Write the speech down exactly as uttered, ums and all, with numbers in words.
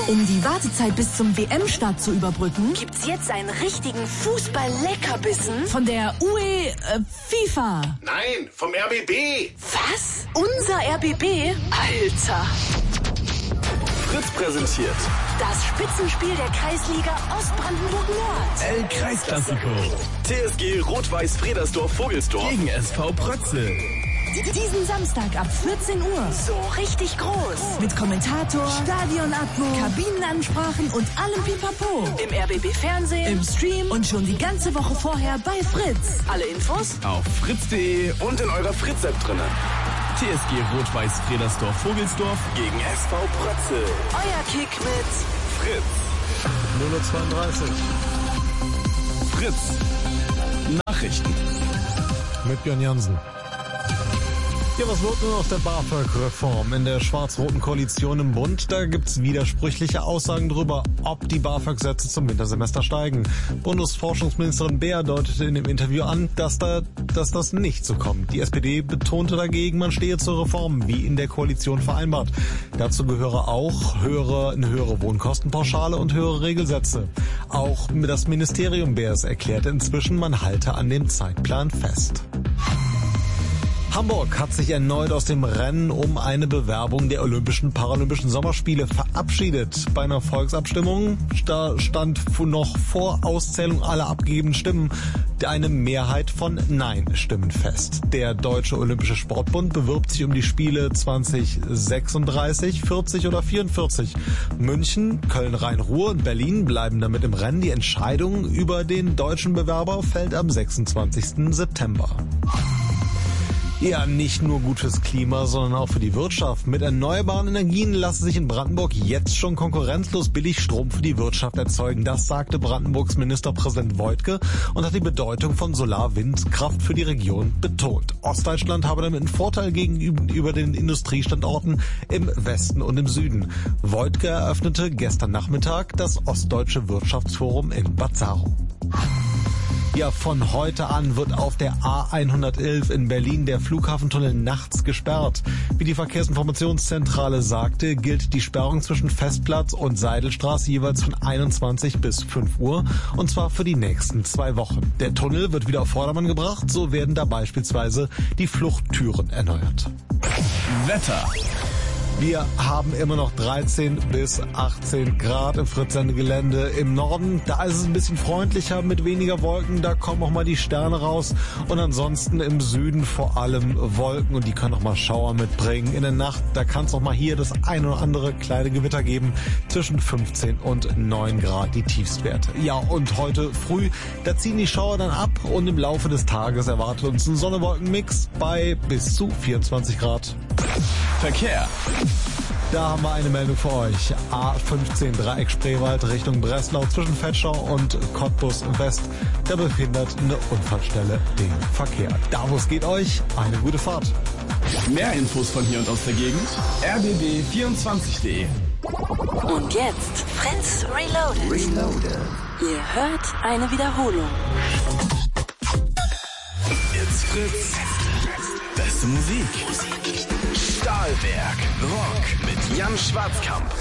Um die Wartezeit bis zum W M-Start zu überbrücken, gibt's jetzt einen richtigen Fußball-Leckerbissen von der U E äh, FIFA. Nein, vom R B B. Was? Unser R B B? Alter. Fritz präsentiert Das Spitzenspiel der Kreisliga Ostbrandenburg-Nord. El Kreisklassiko. T S G Rot-Weiß-Friedersdorf-Vogelsdorf Gegen S V Prötzel. Diesen Samstag ab vierzehn Uhr. So richtig groß. Mit Kommentator, Stadionatmo, Kabinenansprachen und allem Pipapo. Im R B B-Fernsehen, im Stream und schon die ganze Woche vorher bei Fritz. Alle Infos Auf fritz punkt de. und in eurer Fritz-App drinnen. T S G Rot-Weiß-Friedersdorf-Vogelsdorf Gegen S V Prötzel. euer Kick mit Fritz. null Uhr zweiunddreißig. Fritz. Nachrichten. Mit Björn Jansen. Ja, was wird nun aus der BAföG-Reform in der schwarz-roten Koalition im Bund? Da gibt's widersprüchliche Aussagen darüber, ob die BAföG-Sätze zum Wintersemester steigen. Bundesforschungsministerin Beer deutete in dem Interview an, dass, da, dass das nicht so kommt. Die S P D betonte dagegen, man stehe zur Reform, wie in der Koalition vereinbart. Dazu gehöre auch höhere, eine höhere Wohnkostenpauschale und höhere Regelsätze. Auch das Ministerium Beers erklärte inzwischen, man halte an dem Zeitplan fest. Hamburg hat sich erneut aus dem Rennen um eine Bewerbung der Olympischen Paralympischen Sommerspiele verabschiedet. Bei einer Volksabstimmung stand noch vor Auszählung aller abgegebenen Stimmen eine Mehrheit von Nein-Stimmen fest. Der Deutsche Olympische Sportbund bewirbt sich um die Spiele zwanzig sechsunddreißig, vierzig oder vierundvierzig. München, Köln, Rhein-Ruhr und Berlin bleiben damit im Rennen. Die Entscheidung über den deutschen Bewerber fällt am sechsundzwanzigsten September. Ja, nicht nur gut fürs Klima, sondern auch für die Wirtschaft. Mit erneuerbaren Energien lassen sich in Brandenburg jetzt schon konkurrenzlos billig Strom für die Wirtschaft erzeugen. Das sagte Brandenburgs Ministerpräsident Woidke und hat die Bedeutung von Solar-Windkraft für die Region betont. Ostdeutschland habe damit einen Vorteil gegenüber den Industriestandorten im Westen und im Süden. Woidke eröffnete gestern Nachmittag das Ostdeutsche Wirtschaftsforum in Bad Saro. Ja, von heute an wird auf der A hundertelf in Berlin der Flughafentunnel nachts gesperrt. Wie die Verkehrsinformationszentrale sagte, gilt die Sperrung zwischen Festplatz und Seidelstraße jeweils von einundzwanzig bis fünf Uhr und zwar für die nächsten zwei Wochen. Der Tunnel wird wieder auf Vordermann gebracht, so werden da beispielsweise die Fluchttüren erneuert. Wetter. Wir haben immer noch dreizehn bis achtzehn Grad im Fritz-Sende-Gelände. Im Norden, da ist es ein bisschen freundlicher mit weniger Wolken, da kommen auch mal die Sterne raus. Und ansonsten im Süden vor allem Wolken und die können auch mal Schauer mitbringen. In der Nacht, da kann es auch mal hier das ein oder andere kleine Gewitter geben. Zwischen fünfzehn und neun Grad die Tiefstwerte. Ja, und heute früh, da ziehen die Schauer dann ab und im Laufe des Tages erwartet uns ein Sonne-Wolken-Mix bei bis zu vierundzwanzig Grad. Verkehr. Da haben wir eine Meldung für euch. A fünfzehn Dreieck Spreewald Richtung Breslau zwischen Vetschau und Cottbus West. Da behindert eine Unfallstelle den Verkehr. Da wo es geht euch, eine gute Fahrt. Mehr Infos von hier und aus der Gegend. R B B vierundzwanzig punkt de. Und jetzt Fritz Reloaded. Reloaded. Ihr hört eine Wiederholung. It's Fritz. Beste Musik. Stahlwerk Rock mit Jan Schwarzkamp.